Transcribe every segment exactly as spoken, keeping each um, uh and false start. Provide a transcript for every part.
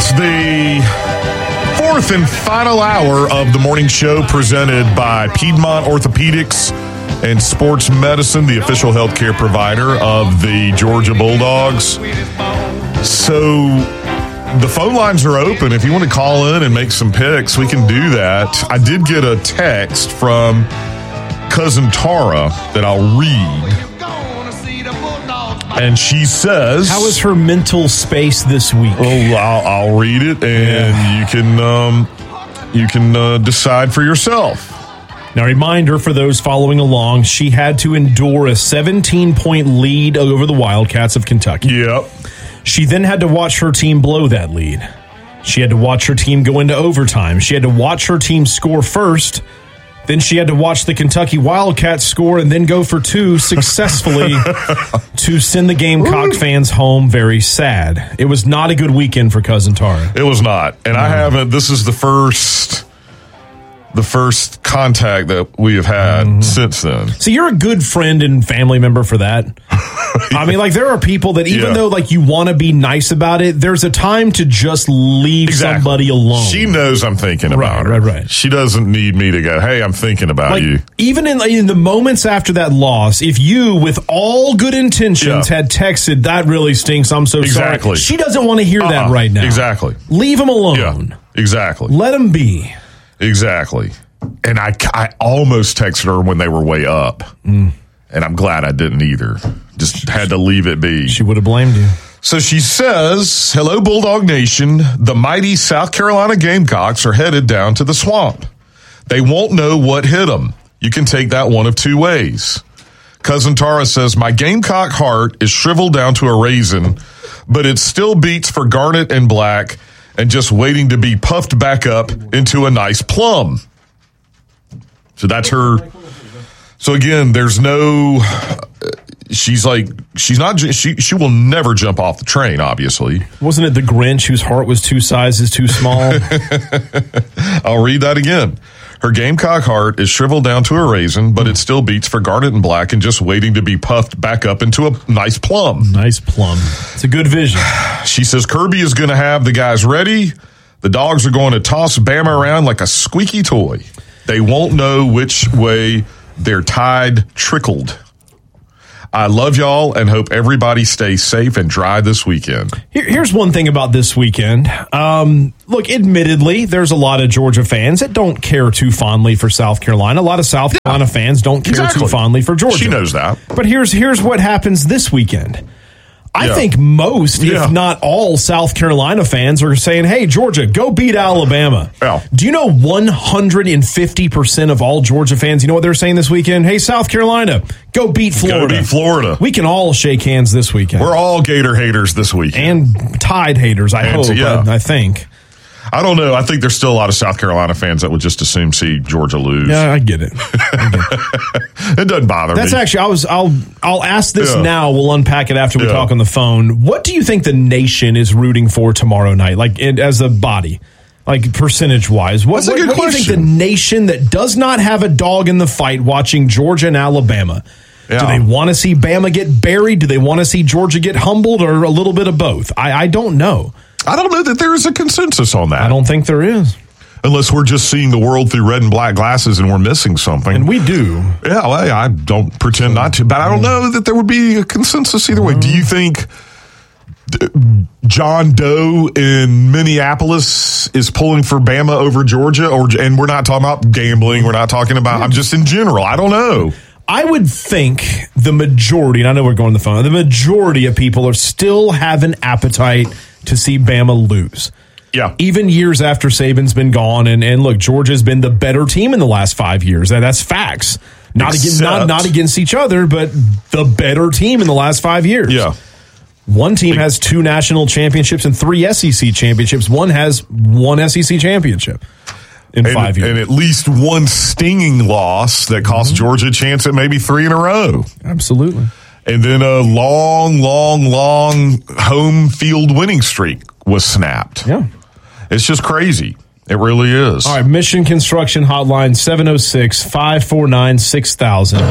It's the fourth and final hour of the morning show presented by Piedmont Orthopedics and Sports Medicine, the official healthcare provider of the Georgia Bulldogs. So the phone lines are open. If you want to call in and make some picks, we can do that. I did get a text from cousin Tara that I'll read. And she says, how is her mental space this week? Oh, I'll, I'll read it, and yeah. you can um, you can uh, decide for yourself. Now, reminder for those following along, she had to endure a seventeen-point lead over the Wildcats of Kentucky. Yep. She then had to watch her team blow that lead. She had to watch her team go into overtime. She had to watch her team score first. Then she had to watch the Kentucky Wildcats score and then go for two successfully to send the Gamecock fans home very sad. It was not a good weekend for Cousin Tara. It was not. And no. I haven't, this is the first, the first contact that we have had mm-hmm. since then. So you're a good friend and family member for that. I mean, like, there are people that even yeah. though, like, you want to be nice about it, there's a time to just leave exactly. somebody alone. She knows I'm thinking about right, her. Right, right, She doesn't need me to go, hey, I'm thinking about like, you. Even in, in the moments after that loss, if you, with all good intentions, yeah. had texted, that really stinks, I'm so exactly. sorry. She doesn't want to hear uh-uh. that right now. Exactly. Leave him alone. Yeah, exactly. Let him be. Exactly. And I, I almost texted her when they were way up. Mm. And I'm glad I didn't either. Just had to leave it be. She would have blamed you. So she says, hello, Bulldog Nation. The mighty South Carolina Gamecocks are headed down to the swamp. They won't know what hit them. You can take that one of two ways. Cousin Tara says, my Gamecock heart is shriveled down to a raisin, but it still beats for garnet and black and just waiting to be puffed back up into a nice plum. So that's her. So again, there's no, she's like, she's not, she she will never jump off the train, obviously. Wasn't it the Grinch whose heart was two sizes too small? I'll read that again. Her Gamecock heart is shriveled down to a raisin, but it still beats for garnet and black and just waiting to be puffed back up into a nice plum. Nice plum. It's a good vision. She says Kirby is going to have the guys ready. The Dogs are going to toss Bama around like a squeaky toy. They won't know which way their tide trickled. I love y'all and hope everybody stays safe and dry this weekend. Here, here's one thing about this weekend. Um, look, admittedly, there's a lot of Georgia fans that don't care too fondly for South Carolina. A lot of South yeah, Carolina fans don't care exactly. too fondly for Georgia. She knows that. But here's here's what happens this weekend. I yeah. think most, yeah. if not all, South Carolina fans are saying, hey, Georgia, go beat Alabama. Yeah. Do you know one hundred fifty percent of all Georgia fans, you know what they're saying this weekend? Hey, South Carolina, go beat Florida. Go beat Florida. We can all shake hands this weekend. We're all Gator haters this weekend. And Tide haters, I and, hope, yeah. I, I think. I don't know. I think there's still a lot of South Carolina fans that would just assume see Georgia lose. Yeah, I get it. I get it. It doesn't bother That's me. That's actually, I was, I'll, I'll ask this yeah. now. We'll unpack it after we yeah. talk on the phone. What do you think the nation is rooting for tomorrow night? Like, in, as a body, like percentage wise, what, That's a what, good what question. do you think the nation that does not have a dog in the fight watching Georgia and Alabama? Yeah. Do they want to see Bama get buried? Do they want to see Georgia get humbled, or a little bit of both? I, I don't know. I don't know that there is a consensus on that. I don't think there is. Unless we're just seeing the world through red and black glasses and we're missing something. And we do. Yeah, well, I don't pretend not to. But I don't know that there would be a consensus either way. Do you think John Doe in Minneapolis is pulling for Bama over Georgia? Or and we're not talking about gambling. We're not talking about, I'm just in general. I don't know. I would think the majority, and I know we're going on the phone, the majority of people are still have an appetite to see Bama lose. Yeah. Even years after Saban's been gone, and, and look, Georgia's been the better team in the last five years. That, that's facts. Not against, not, not against each other, but the better team in the last five years. Yeah. One team has two national championships and three S E C championships. One has one S E C championship in and, five years. And at least one stinging loss that cost mm-hmm. Georgia a chance at maybe three in a row. Absolutely. And then a long, long, long home field winning streak was snapped. Yeah. It's just crazy. It really is. All right, Mission Construction Hotline, seven oh six, five four nine, six thousand.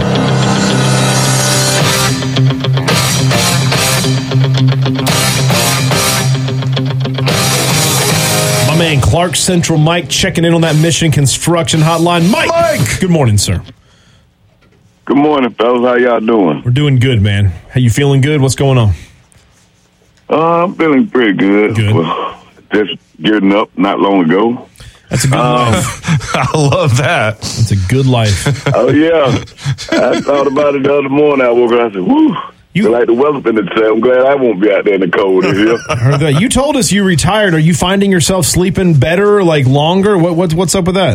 and Clark Central. Mike checking in on that Mission Construction Hotline. Mike, Mike! Good morning, sir. Good morning, fellas. How y'all doing? We're doing good, man. How you feeling good? What's going on? Uh, I'm feeling pretty good. Good. Well, just getting up not long ago. That's a good Um, life. I love that. That's a good life. Oh, yeah. I thought about it the other morning. I woke up. I said, whoo. You- You like the weather been to say, I'm glad I won't be out there in the cold this year. I heard that. You told us you retired. Are you finding yourself sleeping better, like longer? What, what What's up with that?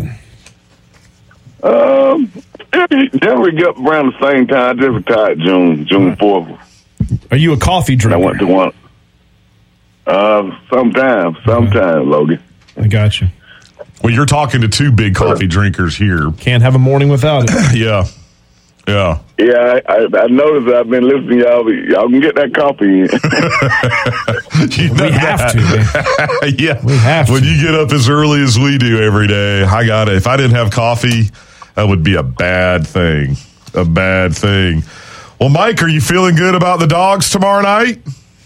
Um, Denver get up around the same time. I just retired June, June fourth. Are you a coffee And I drinker? went to one. Uh, sometime, sometime, Logan. I got you. Well, you're talking to two big coffee drinkers here. Can't have a morning without it. Yeah. Yeah. Yeah, I, I, I noticed I've been listening to y'all. but Y'all can get that coffee in. You know We have that. to, man. Yeah. We have When to. you get up as early as we do every day, I got it. If I didn't have coffee, that would be a bad thing. A bad thing. Well, Mike, are you feeling good about the Dogs tomorrow night?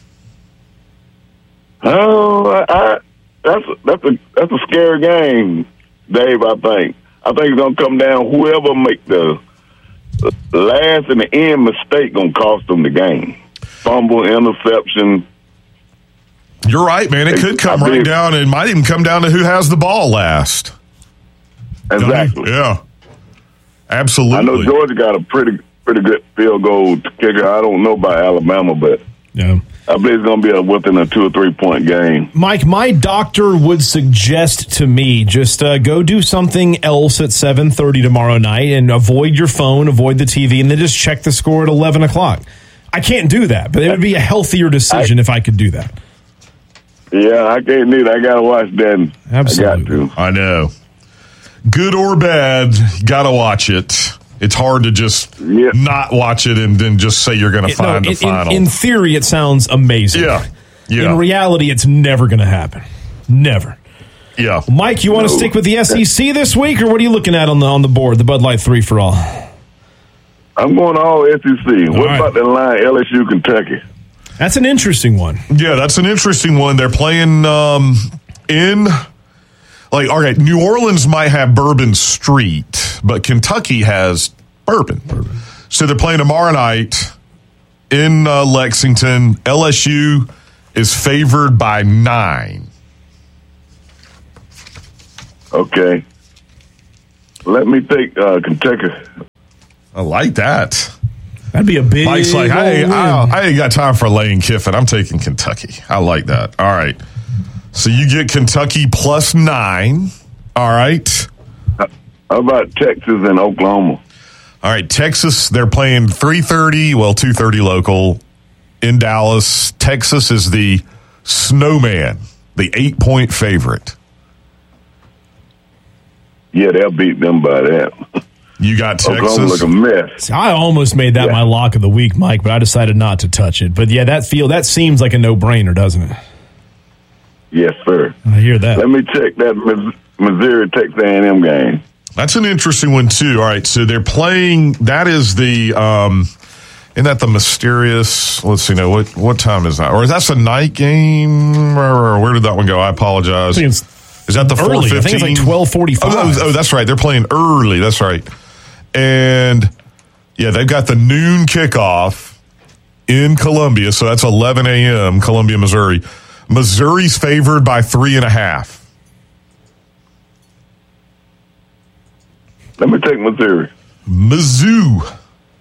Oh, I, I, that's that's a that's a scary game, Dave. I think I think it's gonna come down. Whoever make the last and the end mistake gonna cost them the game. Fumble, interception. You're right, man. It could come I right believe- down. It might even come down to who has the ball last. Exactly. Yeah. Absolutely. I know Georgia got a pretty pretty good field goal kicker. I don't know about Alabama, but Yeah. I believe it's gonna be a, within a two or three point game. Mike, my doctor would suggest to me just uh, go do something else at seven thirty tomorrow night and avoid your phone, avoid the T V, and then just check the score at eleven o'clock. I can't do that, but it would be a healthier decision I, if I could do that. Yeah, I can't need it. I gotta watch that. Absolutely. I got to. I know. Good or bad, got to watch it. It's hard to just Yeah. not watch it and then just say you're going to It- no, find in, the final. in, in theory, it sounds amazing. Yeah. Yeah. In reality, it's never going to happen. Never. yeah. Mike, you want to No. stick with the S E C this week, or what are you looking at on the on the board? The Bud Light three for all. I'm going all S E C. What right. about the line L S U, Kentucky? That's an interesting one. Yeah, that's an interesting one. They're playing um, in, like, all right, New Orleans might have Bourbon Street, but Kentucky has Bourbon. Bourbon. So they're playing tomorrow night in uh, Lexington. L S U is favored by nine. Okay. Let me take uh, Kentucky. I like that. That'd be a big. Mike's like, I ain't, old I, win. I ain't got time for Lane Kiffin. I'm taking Kentucky. I like that. All right. So you get Kentucky plus nine. All right. How about Texas and Oklahoma? All right. Texas, they're playing three thirty, well, two thirty local in Dallas. Texas is the snowman, the eight-point favorite. Yeah, they'll beat them by that. You got Oklahoma Texas. look a mess. I almost made that Yeah. my lock of the week, Mike, but I decided not to touch it. But yeah, that feel that seems like a no brainer, doesn't it? Yes, sir. I hear that. Let me check that Mis- Missouri Texas A and M game. That's an interesting one, too. All right. So they're playing, that is the, um, isn't that the mysterious, let's see, no, what, what time is that? Or is that a night game? Or where did that one go? I apologize. I think it's Is that the four early. fifteen? I think it's like twelve forty-five. Oh, oh, oh, that's right. They're playing early. That's right. And, yeah, they've got the noon kickoff in Columbia. So that's eleven a.m., Columbia, Missouri. Missouri's favored by three and a half. Let me take Missouri. Mizzou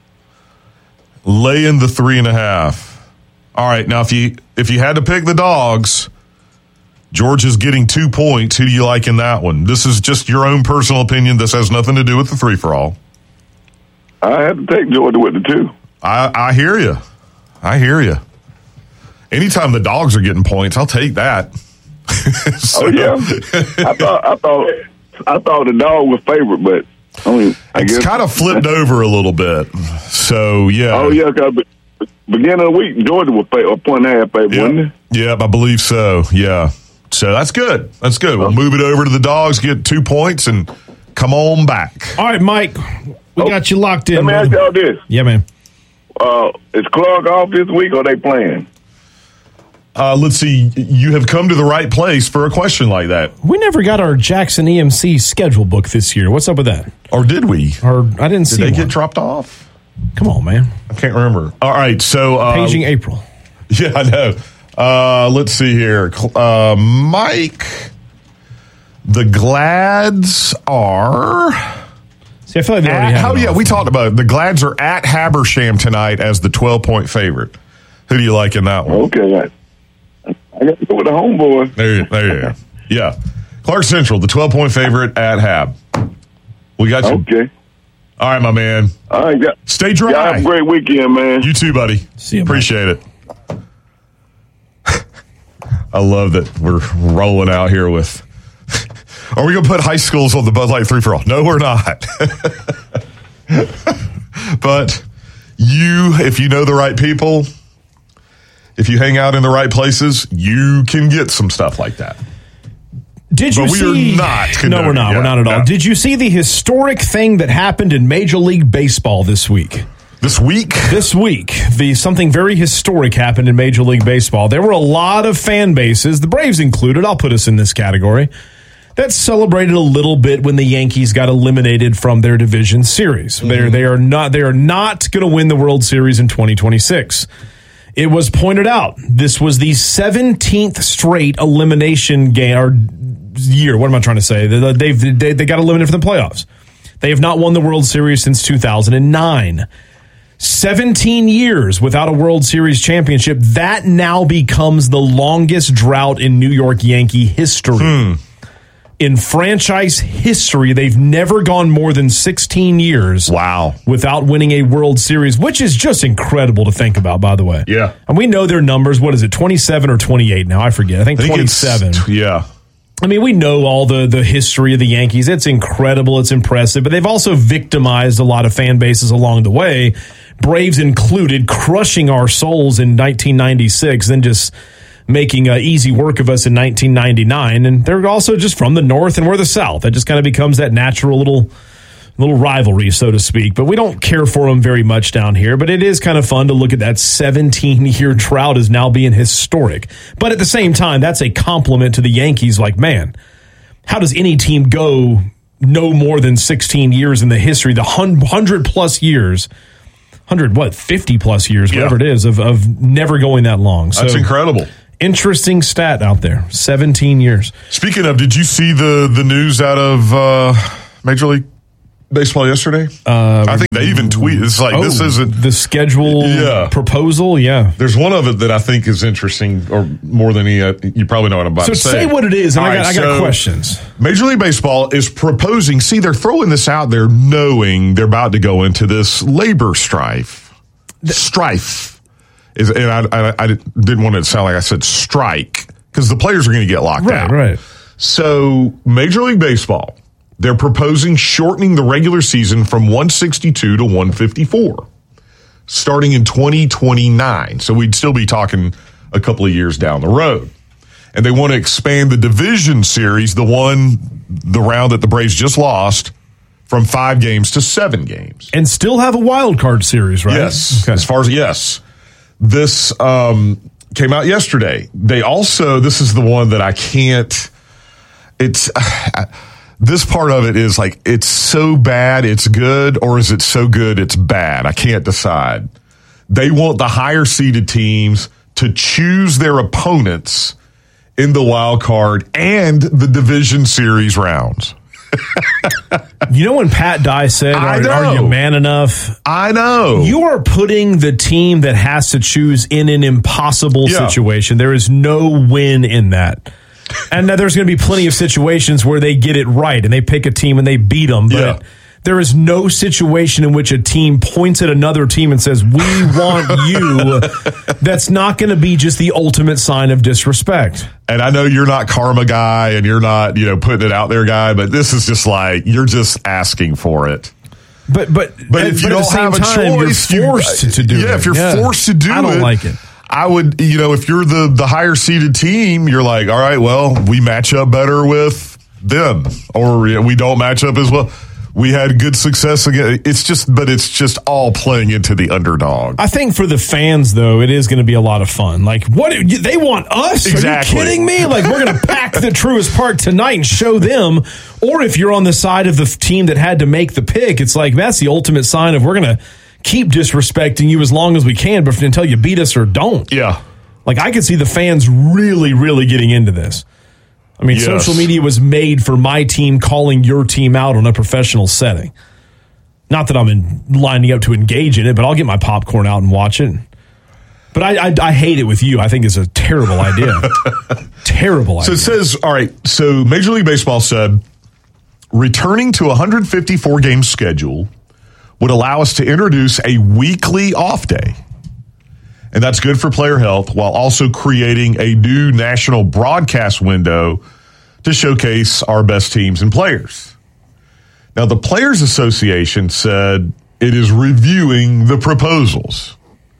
laying the three and a half. All right, now if you if you had to pick the Dogs, Georgia's getting two points. Who do you like in that one? This is just your own personal opinion. This has nothing to do with the three for all. I have to take Georgia with the two. I, I hear you. I hear you. Anytime the Dogs are getting points, I'll take that. So- Oh yeah, I thought I thought I thought the dog was favorite, but I mean, I It's guess kind of flipped over a little bit. So yeah. Oh yeah, cause beginning of the week Georgia was fa- a point and a half favorite, wasn't it? Yeah, I believe so. Yeah. So that's good. That's good. We'll move it over to the Dogs, get two points, and come on back. All right, Mike, we Oh, got you locked in. Let me ask brother. y'all this: Yeah, man. uh, is Clark off this week, or they playing? Uh, let's see. You have come to the right place for a question like that. We never got our Jackson E M C schedule book this year. What's up with that? Or did we? Or I didn't did see they one. get dropped off? Come on, man. I can't remember. All right, so uh, Paging April. Yeah, I know. Uh, let's see here, uh, Mike. The Glads are. See, I feel like they already at, had how, it yeah, off. we talked about it. The Glads are at Habersham tonight as the twelve point favorite. Who do you like in that one? Okay, I, I got to go with the homeboy. There, you- there you go. Yeah, Clark Central, the twelve point favorite at Hab. We got you. Okay. All right, my man. All right, got, Stay dry. y'all have a great weekend, man. You too, buddy. See you, Mike. Appreciate it. I love that we're rolling out here with. Are we going to put high schools on the Bud Light three for all? No, we're not. But you, if you know the right people, if you hang out in the right places, you can get some stuff like that. Did you But we see? are not No, condoning we're not. it. We're not at all. No. Did you see the historic thing that happened in Major League Baseball this week? This week? This week, the something very historic happened in Major League Baseball. There were a lot of fan bases, the Braves included, I'll put us in this category, that celebrated a little bit when the Yankees got eliminated from their division series. Mm-hmm. They're, they are not they are not going to win the World Series in twenty twenty-six. It was pointed out this was the seventeenth straight elimination game or year. What am I trying to say? They, they've they, they got eliminated from the playoffs. They have not won the World Series since two thousand nine. seventeen years without a World Series championship. That now becomes the longest drought in New York Yankee history. Hmm. In franchise history, they've never gone more than sixteen years Wow. without winning a World Series, which is just incredible to think about, by the way. Yeah. And we know their numbers. What is it, twenty-seven or twenty-eight now? I forget. I think, I think it's- twenty-seven. Yeah. I mean, we know all the, the history of the Yankees. It's incredible. It's impressive. But they've also victimized a lot of fan bases along the way, Braves included, crushing our souls in nineteen ninety-six, then just making uh, easy work of us in nineteen ninety-nine. And they're also just from the north and we're the south. It just kind of becomes that natural little little rivalry, so to speak. But we don't care for them very much down here. But it is kind of fun to look at that seventeen-year drought as now being historic. But at the same time, that's a compliment to the Yankees. Like, man, how does any team go no more than sixteen years in the history, the one hundred plus years, one hundred, what, fifty plus years, Yeah. whatever it is, of, of never going that long. So, That's incredible. interesting stat out there, seventeen years. Speaking of, did you see the, the news out of uh, Major League Baseball yesterday? Uh, I think they even tweeted. It's like, Oh, this isn't. the schedule Yeah. proposal, yeah. There's one of it that I think is interesting, or more than any. Uh, you probably know what I'm about So to say. say what it is, and All I got, right, I got so questions. Major League Baseball is proposing. See, they're throwing this out there, knowing they're about to go into this labor strife. Strife is, and I, I, I didn't want it to sound like I said strike because the players are going to get locked Right, out. right. So, Major League Baseball, they're proposing shortening the regular season from one sixty-two to one fifty-four, starting in twenty twenty-nine. So, we'd still be talking a couple of years down the road. And they want to expand the division series, the one, the round that the Braves just lost, from five games to seven games. And still have a wild card series, right? Yes. Okay. As far as, yes. This um, came out yesterday. They also, this is the one that I can't, it's, uh, this part of it is like, it's so bad it's good, or is it so good it's bad? I can't decide. They want the higher seeded teams to choose their opponents in the wild card and the division series rounds. You know when Pat Dye said, I are, are know. you man enough? I know. You are putting the team that has to choose in an impossible Yeah. situation. There is no win in that. And now there's going to be plenty of situations where they get it right and they pick a team and they beat them. But Yeah. there is no situation in which a team points at another team and says, we want you. That's not going to be just the ultimate sign of disrespect. And I know you're not karma guy and you're not, you know, putting it out there guy, but this is just like, you're just asking for it. But but But if you at the don't same have a time, choice, you're you- forced to do it. yeah, if you're forced to do I don't it, like it. I would, you know, if you're the, the higher seeded team, you're like, all right, well, we match up better with them, or you know, we don't match up as well. We had good success again. It's just, but it's just all playing into the underdog. I think for the fans, though, it is going to be a lot of fun. Like, what? They want us? Exactly. Are you kidding me? Like, we're going to pack the Truist Park tonight and show them. Or if you're on the side of the team that had to make the pick, it's like, that's the ultimate sign of we're going to keep disrespecting you as long as we can, but until you beat us or don't. Yeah. Like, I could see the fans really, really getting into this. I mean, yes. Social media was made for my team calling your team out on a professional setting. Not that I'm in, lining up to engage in it, but I'll get my popcorn out and watch it. But I, I, I hate it with you. I think it's a terrible idea. terrible So idea. it says, all right, so Major League Baseball said, returning to a one hundred fifty-four game schedule would allow us to introduce a weekly off day. And that's good for player health while also creating a new national broadcast window to showcase our best teams and players. Now, the Players Association said it is reviewing the proposals,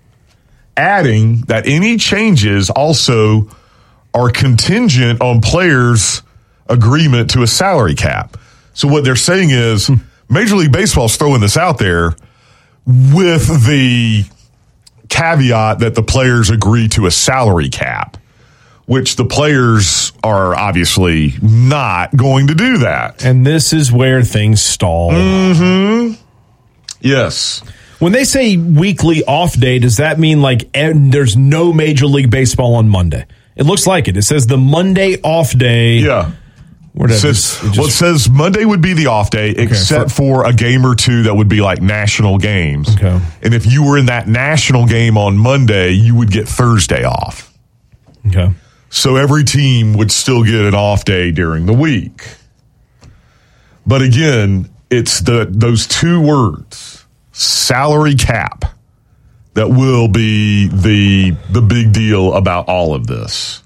adding that any changes also are contingent on players' agreement to a salary cap. So what they're saying is Major League Baseball's throwing this out there with the caveat that the players agree to a salary cap, which the players are obviously not going to do that. And this is where things stall. Mm-hmm. Yes. When they say weekly off day, does that mean like there's no Major League Baseball on Monday? It looks like it. It says the Monday off day. Yeah. Where It says, it well, it says Monday would be the off day, okay, except for, for a game or two that would be like national games. Okay. And if you were in that national game on Monday, you would get Thursday off. Okay. So every team would still get an off day during the week. But again, it's the those two words, salary cap, that will be the the big deal about all of this.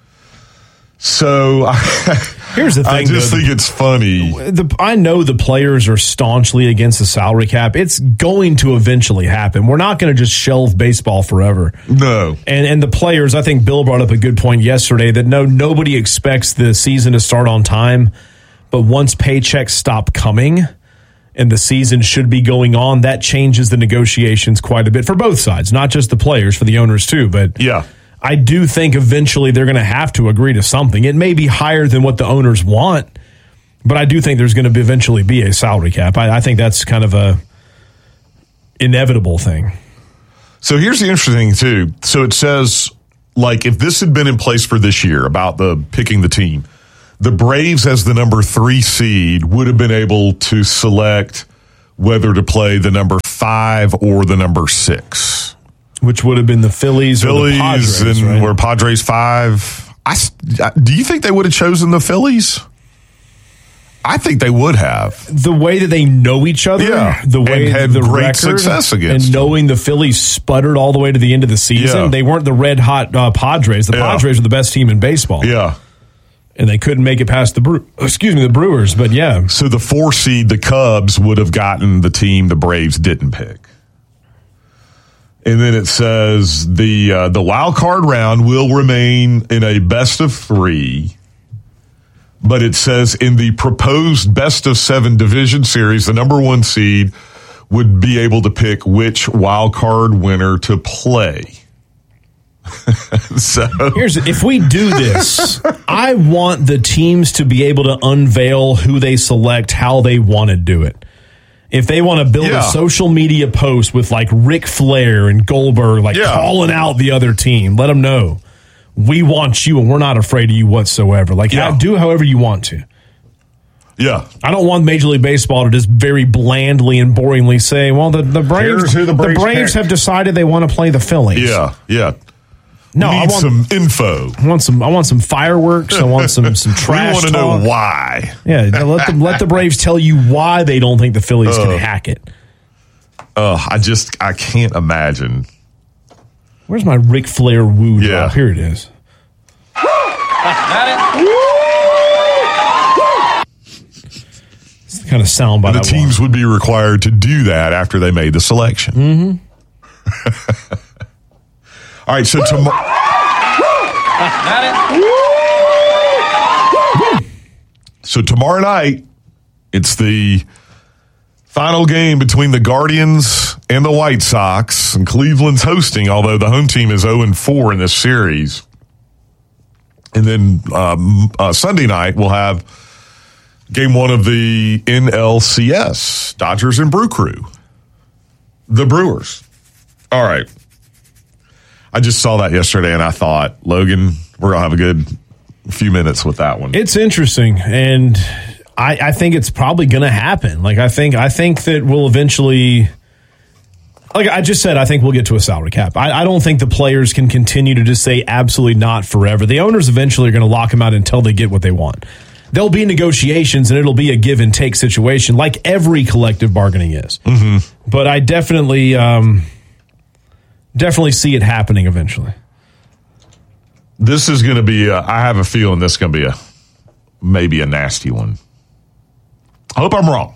So here's the thing. I just though, think it's funny. The, I know the players are staunchly against the salary cap. It's going to eventually happen. We're not going to just shelve baseball forever. No. And and the players, I think Bill brought up a good point yesterday that no, nobody expects the season to start on time. But once paychecks stop coming and the season should be going on, that changes the negotiations quite a bit for both sides, not just the players, for the owners too. But yeah. I do think eventually they're going to have to agree to something. It may be higher than what the owners want, but I do think there's going to be eventually be a salary cap. I, I think that's kind of a inevitable thing. So here's the interesting thing, too. So it says, like, if this had been in place for this year about the picking the team, the Braves as the number three seed would have been able to select whether to play the number five or the number six. Which would have been the Phillies, Phillies or the Padres, and right? were Padres five. I, do you think they would have chosen the Phillies? I think they would have. The way that they know each other, yeah, the way and had the great record, success against and them. knowing the Phillies sputtered all the way to the end of the season. Yeah. They weren't the red hot uh, Padres. The Yeah. Padres were the best team in baseball. Yeah. And they couldn't make it past the Bre- excuse me, the Brewers, but yeah. So the four seed, the Cubs, would have gotten the team the Braves didn't pick. And then it says the uh, the wild card round will remain in a best of three. But it says in the proposed best of seven division series, the number one seed would be able to pick which wild card winner to play. So here's if we do this, I want the teams to be able to unveil who they select, how they want to do it. If they want to build Yeah. a social media post with like Ric Flair and Goldberg, like Yeah. calling out the other team, let them know we want you and we're not afraid of you whatsoever. Like, Yeah. yeah, do however you want to. yeah. I don't want Major League Baseball to just very blandly and boringly say, well, the, the Braves, Here's who the the Braves Braves pick. have decided they want to play the Phillies. Yeah, yeah. No, we I need want some info. I want some. I want some fireworks. I want some some trash. We want to talk. know why. Yeah, let the let the Braves tell you why they don't think the Phillies Uh. can hack it. Oh, I just I can't imagine. Where's my Ric Flair woo Yeah. drop? Here it is. It's the kind of sound by The that teams would be required to do that after they made the selection. Mm-hmm. All right, so tomorrow. So tomorrow night, it's the Final game between the Guardians and the White Sox, and Cleveland's hosting, although the home team is oh and four in this series. And then um, uh, Sunday night, we'll have game one of the N L C S, Dodgers and Brew Crew, the Brewers. All right. I just saw that yesterday, and I thought, Logan, we're going to have a good few minutes with that one. It's interesting, and I, I think it's probably going to happen. Like, I think I think that we'll eventually... Like I just said, I think we'll get to a salary cap. I, I don't think the players can continue to just say absolutely not forever. The owners eventually are going to lock them out until they get what they want. There'll be negotiations, and it'll be a give and take situation, like every collective bargaining is. Mm-hmm. But I definitely, um, definitely see it happening eventually. This is going to be. A, I have a feeling this is going to be a maybe a nasty one. I hope I'm wrong,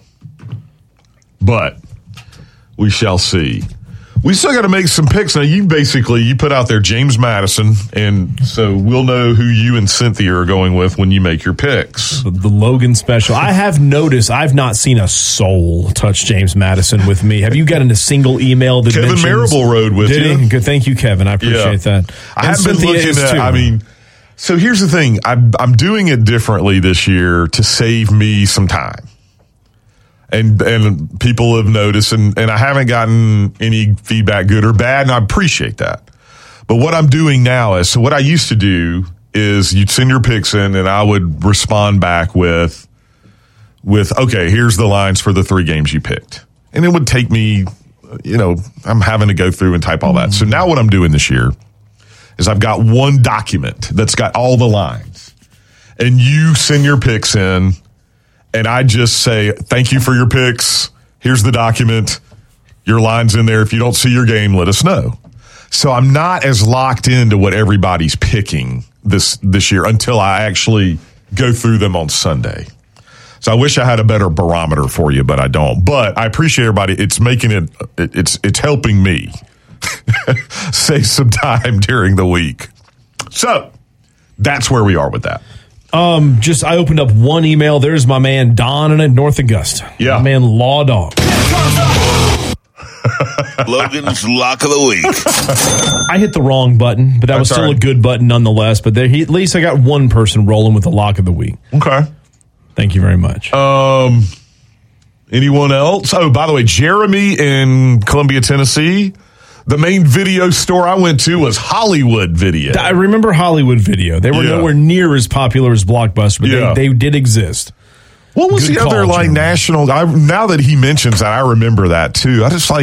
but we shall see. We still got to make some picks. Now, you basically, you put out there James Madison, and so we'll know who you and Cynthia are going with when you make your picks. The, the Logan special. I have noticed I've not seen a soul touch James Madison with me. Have you gotten a single email that Kevin mentions, Marable rode with did you. He? Good, thank you, Kevin. I appreciate yeah. that. I And have been Cynthia looking is at, too. I mean, so here's the thing. I'm, I'm doing it differently this year to save me some time. And and people have noticed, and, and I haven't gotten any feedback, good or bad, and I appreciate that. But what I'm doing now is, so what I used to do is you'd send your picks in, and I would respond back with, with okay, here's the lines for the three games you picked. And it would take me, you know, I'm having to go through and type all that. So now what I'm doing this year is I've got one document that's got all the lines. And you send your picks in, and I just say, thank you for your picks. Here's the document. Your line's in there. If you don't see your game, let us know. So I'm not as locked into what everybody's picking this this year until I actually go through them on Sunday. So I wish I had a better barometer for you, but I don't. But I appreciate everybody. It's making it, it's it's helping me save some time during the week. So that's where we are with that. Um, just I opened up one email. There's my man Don in North Augusta. Yeah, my man Law Dog. Logan's Lock of the Week. I hit the wrong button, but that was That's still right. a good button nonetheless. But there, he, at least I got one person rolling with the Lock of the Week. Okay. Thank you very much. Um, anyone else? Oh, by the way, Jeremy in Columbia, Tennessee. The main video store I went to was Hollywood Video. I remember Hollywood Video. They were Yeah. nowhere near as popular as Blockbuster, but Yeah. they, they did exist. What was Good the other call, like Jeremy. national? I, now that he mentions that, I remember that too. I just like